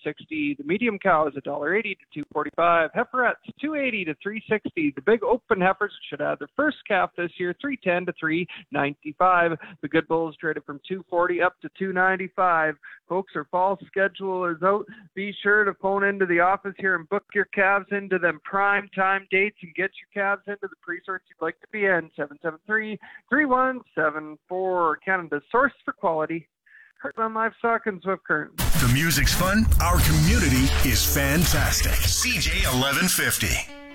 $1.60. The medium cow is $1.80 to $2.45. Heiferettes $2.80 to $3.60. The big open heifers should have their first calf this year, $3.10 to $3.95. The good bulls traded from $2.40 up to $2.95. Folks, our fall schedule is out. Be sure to phone into the office here and book your calves into them prime time dates and get your calves into the pre-sorts you'd like to be in. 773-3174. Canada's source for quality. Heartland Livestock and Swift Current. The music's fun. Our community is fantastic. CJ 1150.